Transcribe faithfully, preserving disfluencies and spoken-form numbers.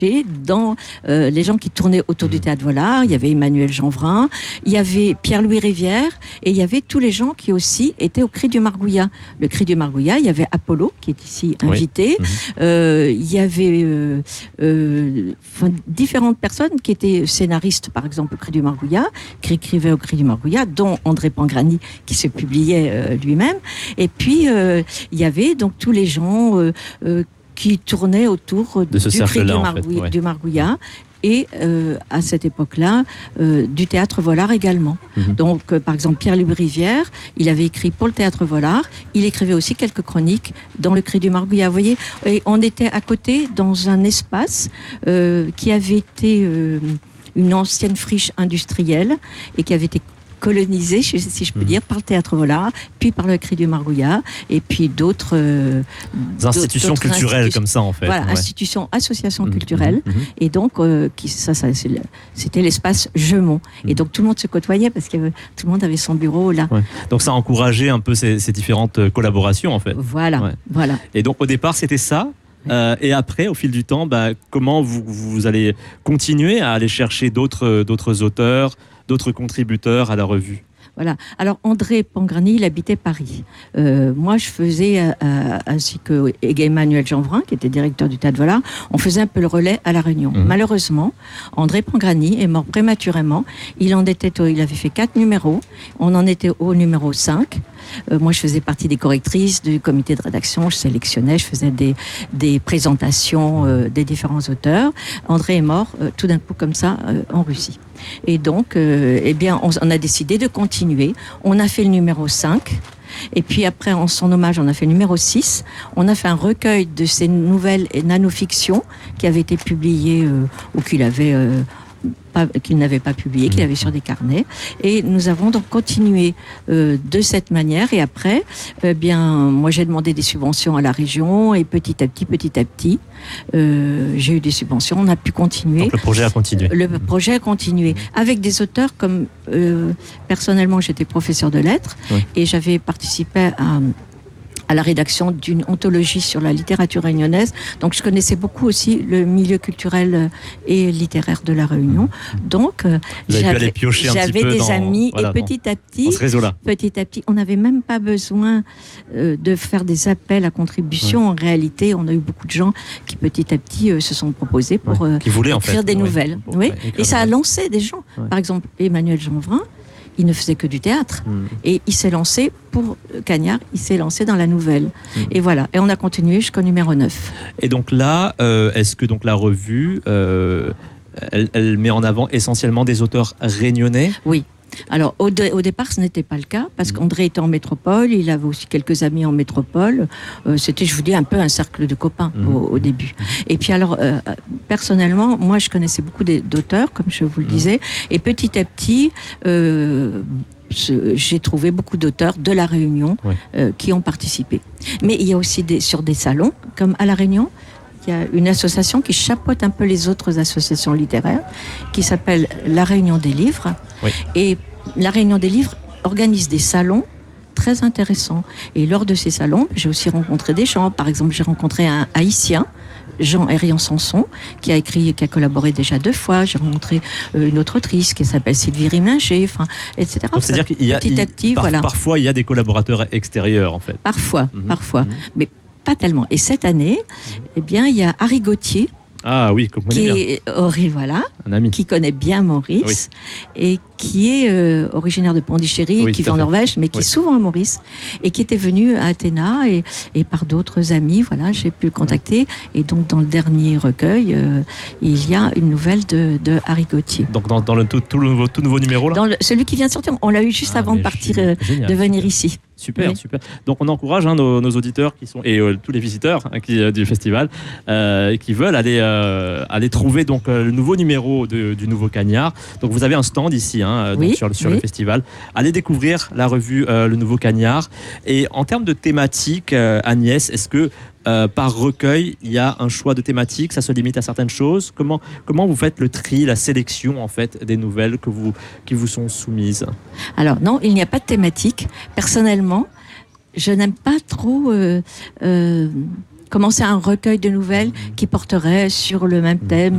dans euh, les gens qui tournaient autour du Théâtre Vollard. Il y avait Emmanuel Janvrin, il y avait Pierre-Louis Rivière, et il y avait tous les gens qui aussi étaient au Cri du Margouillat. Le Cri du Margouillat, il y avait Apollo, qui est ici invité, oui. euh, il y avait euh, euh, différentes personnes qui étaient scénaristes, par exemple, au Cri du Margouillat, qui écrivaient au Cri du Margouillat, dont André Pangrani, qui se publiait euh, lui-même. Et puis, euh, il y avait donc tous les gens euh, euh, qui tournait autour de ce du Cri du, en fait, ouais. du Margouillat et euh, à cette époque-là euh, du Théâtre Vollard également. Mm-hmm. Donc euh, par exemple Pierre-Louis Rivière, il avait écrit pour le Théâtre Vollard, il écrivait aussi quelques chroniques dans le Cri du Margouillat. Vous voyez, et on était à côté dans un espace euh, qui avait été euh, une ancienne friche industrielle et qui avait été colonisé, si je peux dire, par le Théâtre Vollard, puis par le Cri du Margouillat, et puis d'autres euh, institutions d'autres culturelles institutions, comme ça en fait. Voilà, ouais. institutions, associations mmh, culturelles, mmh, mmh. et donc euh, qui, ça, ça, c'était l'espace Gemont, mmh. et donc tout le monde se côtoyait parce que tout le monde avait son bureau là. Ouais. Donc ça a encouragé un peu ces, ces différentes collaborations en fait. Voilà, ouais. voilà. Et donc au départ c'était ça. Euh, et après, au fil du temps, bah, comment vous, vous allez continuer à aller chercher d'autres, d'autres auteurs, d'autres contributeurs à la revue ? Voilà. Alors André Pangrani, il habitait Paris. Euh, moi, je faisais, euh, ainsi que Emmanuel Janvrin, qui était directeur du Théâtre Vollard, on faisait un peu le relais à La Réunion. Mmh. Malheureusement, André Pangrani est mort prématurément. Il en était, au, il avait fait quatre numéros. On en était au numéro cinq. Euh, moi, je faisais partie des correctrices du comité de rédaction. Je sélectionnais, je faisais des, des présentations euh, des différents auteurs. André est mort euh, tout d'un coup comme ça euh, en Russie. Et donc, euh, eh bien, on, on a décidé de continuer. On a fait le numéro cinq. Et puis après, en son hommage, on a fait le numéro six. On a fait un recueil de ces nouvelles et nanofictions qui avaient été publiées euh, ou qu'il avait... Euh, Pas, qu'il n'avait pas publié, qu'il avait sur des carnets. Et nous avons donc continué euh, de cette manière. Et après, euh, bien, moi j'ai demandé des subventions à la région et petit à petit, petit à petit, euh, j'ai eu des subventions. On a pu continuer. Donc le projet a continué. Le projet a continué avec des auteurs comme euh, personnellement j'étais professeur de lettres oui. et j'avais participé à à la rédaction d'une anthologie sur la littérature réunionnaise. Donc, je connaissais beaucoup aussi le milieu culturel et littéraire de La Réunion. Donc, j'avais, j'avais des dans, amis voilà, et petit à petit, petit à petit, on n'avait même pas besoin euh, de faire des appels à contribution. Ouais. En réalité, on a eu beaucoup de gens qui petit à petit euh, se sont proposés pour ouais. qui voulaient, écrire en fait. des ouais. nouvelles. Pour, oui. ouais, et ça a lancé des gens. Ouais. Par exemple, Emmanuel Janvrin, il ne faisait que du théâtre. Mmh. Et il s'est lancé, pour Cagnard, il s'est lancé dans la nouvelle. Mmh. Et voilà. Et on a continué jusqu'au numéro neuf. Et donc là, euh, est-ce que donc la revue, euh, elle, elle met en avant essentiellement des auteurs réunionnais ? Oui. Alors, au, de, au départ, ce n'était pas le cas, parce qu'André était en métropole, il avait aussi quelques amis en métropole. Euh, c'était, je vous dis, un peu un cercle de copains mmh. au, au début. Et puis alors, euh, personnellement, moi, je connaissais beaucoup d'auteurs, comme je vous le disais, mmh. et petit à petit... Euh, j'ai trouvé beaucoup d'auteurs de La Réunion oui. euh, qui ont participé. Mais il y a aussi des, sur des salons, comme à La Réunion, il y a une association qui chapeaute un peu les autres associations littéraires, qui s'appelle La Réunion des livres. Oui. Et La Réunion des livres organise des salons très intéressants. Et lors de ces salons, j'ai aussi rencontré des gens. Par exemple, j'ai rencontré un Haïtien, Jean Herrian Sanson, qui a écrit, qui a collaboré déjà deux fois. J'ai rencontré euh, une autre autrice qui s'appelle Sylvie Riminger, enfin, et cetera. Donc, c'est-à-dire qu'il y a, petit à petit, par, voilà. Parfois, il y a des collaborateurs extérieurs, en fait. Parfois, mmh. parfois. Mmh. Mais pas tellement. Et cette année, eh bien, il y a Harry Gauthier. Ah oui, comme qui est, Henri, voilà, un ami. Qui connaît bien Maurice oui. et qui est euh, originaire de Pondichéry, oui, qui vit en Norvège, mais qui oui. est souvent à Maurice et qui était venu à Athéna et, et par d'autres amis, voilà, j'ai pu le contacter. Et donc dans le dernier recueil, euh, il y a une nouvelle de, de Harry Gauthier. Donc dans, dans le tout, tout, nouveau, tout nouveau numéro là. Dans le, celui qui vient de sortir, on l'a eu juste ah, avant de partir, euh, génial, de venir ici. Super, oui. super. Donc on encourage hein, nos, nos auditeurs qui sont et euh, tous les visiteurs hein, qui, euh, du festival euh, qui veulent aller euh, aller trouver donc euh, le nouveau numéro de, du nouveau Cagnard. Donc vous avez un stand ici hein, oui, donc, sur, sur oui. le festival. Allez découvrir la revue euh, le nouveau Cagnard. Et en termes de thématique, euh, Agnès, est-ce que Euh, par recueil, il y a un choix de thématique, ça se limite à certaines choses. Comment, comment vous faites le tri, la sélection en fait des nouvelles que vous, qui vous sont soumises ? Alors non, il n'y a pas de thématique. Personnellement, je n'aime pas trop euh, euh, commencer un recueil de nouvelles qui porterait sur le même thème